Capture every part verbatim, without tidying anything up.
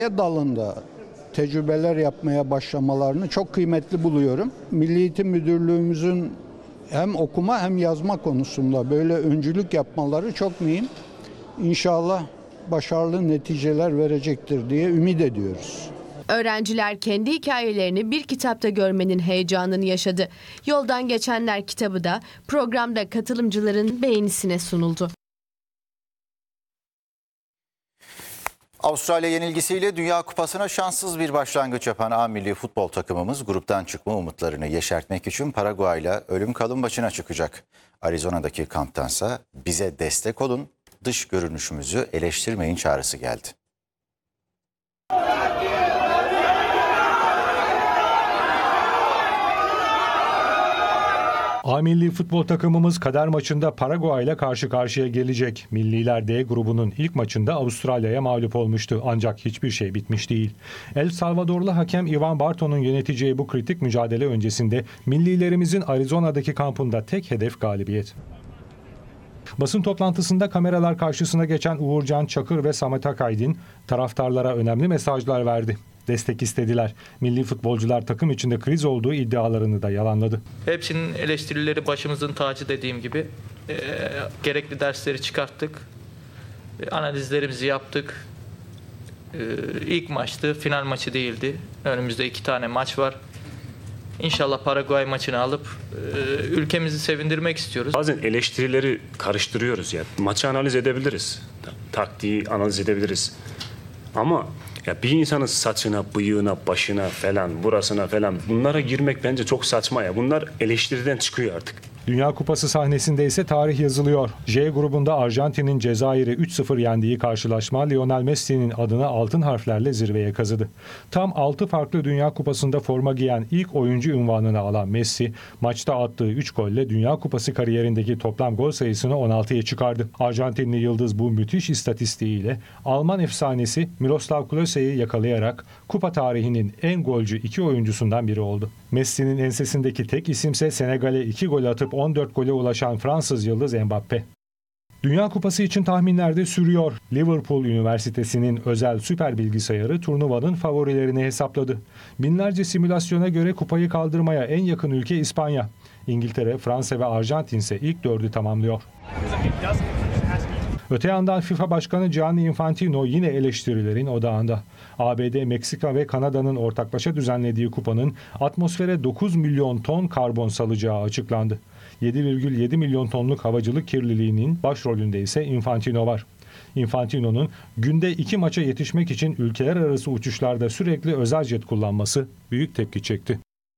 dalında tecrübeler yapmaya başlamalarını çok kıymetli buluyorum. Milli Eğitim Müdürlüğümüzün hem okuma hem yazma konusunda böyle öncülük yapmaları çok mühim. İnşallah başarılı neticeler verecektir diye ümit ediyoruz. Öğrenciler kendi hikayelerini bir kitapta görmenin heyecanını yaşadı. Yoldan Geçenler kitabı da programda katılımcıların beğenisine sunuldu. Avustralya yenilgisiyle Dünya Kupası'na şanssız bir başlangıç yapan A milli futbol takımımız gruptan çıkma umutlarını yeşertmek için Paraguay'la ölüm kalım maçına çıkacak. Arizona'daki kamptansa bize destek olun, dış görünüşümüzü eleştirmeyin çağrısı geldi. A milli futbol takımımız kader maçında Paraguay ile karşı karşıya gelecek. Milliler D grubunun ilk maçında Avustralya'ya mağlup olmuştu. Ancak hiçbir şey bitmiş değil. El Salvadorlu hakem Ivan Barton'un yöneteceği bu kritik mücadele öncesinde millilerimizin Arizona'daki kampında tek hedef galibiyet. Basın toplantısında kameralar karşısına geçen Uğurcan Çakır ve Samet Akaydın taraftarlara önemli mesajlar verdi. Destek istediler. Milli futbolcular takım içinde kriz olduğu iddialarını da yalanladı. Hepsinin eleştirileri başımızın tacı dediğim gibi. E, gerekli dersleri çıkarttık. E, analizlerimizi yaptık. E, ilk maçtı, final maçı değildi. Önümüzde iki tane maç var. İnşallah Paraguay maçını alıp e, ülkemizi sevindirmek istiyoruz. Bazen eleştirileri karıştırıyoruz ya. Maçı analiz edebiliriz. Taktiği analiz edebiliriz. Ama ya bir insanın saçına, bıyığına, başına falan, burasına falan bunlara girmek bence çok saçma ya. Bunlar eleştiriden çıkıyor artık. Dünya Kupası sahnesinde ise tarih yazılıyor. J grubunda Arjantin'in Cezayir'i üç sıfır yendiği karşılaşma Lionel Messi'nin adını altın harflerle zirveye kazıdı. Tam altı farklı Dünya Kupası'nda forma giyen ilk oyuncu unvanını alan Messi, maçta attığı üç golle Dünya Kupası kariyerindeki toplam gol sayısını on altıya çıkardı. Arjantinli yıldız bu müthiş istatistiğiyle Alman efsanesi Miroslav Klose'yi yakalayarak kupa tarihinin en golcü iki oyuncusundan biri oldu. Messi'nin ensesindeki tek isimse Senegal'e iki gol atıp on dört gole ulaşan Fransız yıldız Mbappe. Dünya Kupası için tahminler de sürüyor. Liverpool Üniversitesi'nin özel süper bilgisayarı turnuvanın favorilerini hesapladı. Binlerce simülasyona göre kupayı kaldırmaya en yakın ülke İspanya. İngiltere, Fransa ve Arjantin ise ilk dördü tamamlıyor. Öte yandan FIFA Başkanı Gianni Infantino yine eleştirilerin odağında. A B D, Meksika ve Kanada'nın ortaklaşa düzenlediği kupanın atmosfere dokuz milyon ton karbon salacağı açıklandı. yedi virgül yedi milyon tonluk havacılık kirliliğinin başrolünde ise Infantino var. Infantino'nun günde iki maça yetişmek için ülkeler arası uçuşlarda sürekli özel jet kullanması büyük tepki çekti.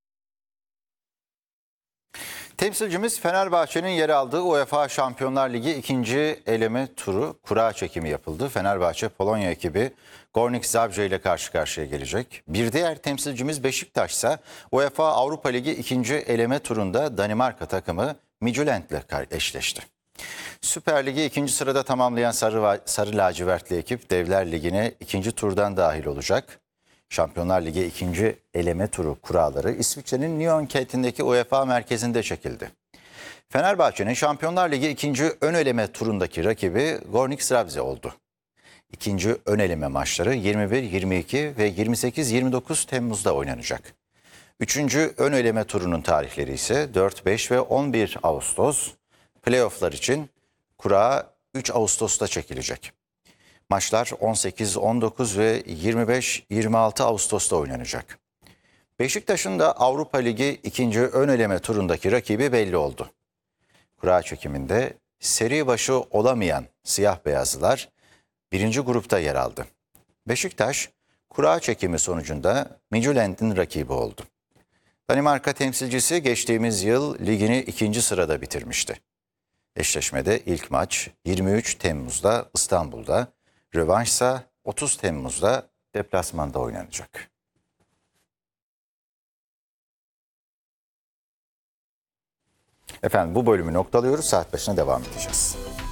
Temsilcimiz Fenerbahçe'nin yer aldığı UEFA Şampiyonlar Ligi ikinci eleme turu kura çekimi yapıldı. Fenerbahçe Polonya ekibi Górnik Zabrze ile karşı karşıya gelecek. Bir diğer temsilcimiz Beşiktaş ise UEFA Avrupa Ligi ikinci eleme turunda Danimarka takımı Midtjylland ile eşleşti. Süper Ligi ikinci sırada tamamlayan Sarı, Sarı lacivertli ekip Devler Ligi'ne ikinci turdan dahil olacak. Şampiyonlar Ligi ikinci eleme turu kuralları İsviçre'nin Nyon kentindeki UEFA merkezinde çekildi. Fenerbahçe'nin Şampiyonlar Ligi ikinci ön eleme turundaki rakibi Górnik Zabrze oldu. İkinci ön eleme maçları yirmi bir yirmi iki ve yirmi sekiz yirmi dokuz Temmuz'da oynanacak. Üçüncü ön eleme turunun tarihleri ise dört beş ve on bir Ağustos. Playoff'lar için kura üç Ağustos'ta çekilecek. Maçlar on sekiz on dokuz ve yirmi beş yirmi altı Ağustos'ta oynanacak. Beşiktaş'ın da Avrupa Ligi ikinci ön eleme turundaki rakibi belli oldu. Kura çekiminde seri başı olamayan siyah beyazlılar birinci grupta yer aldı. Beşiktaş kura çekimi sonucunda Midtjylland'in rakibi oldu. Danimarka temsilcisi geçtiğimiz yıl ligini ikinci sırada bitirmişti. Eşleşmede ilk maç yirmi üç Temmuz'da İstanbul'da, rövanşsa otuz Temmuz'da deplasmanda oynanacak. Efendim bu bölümü noktalıyoruz. Saat başına devam edeceğiz.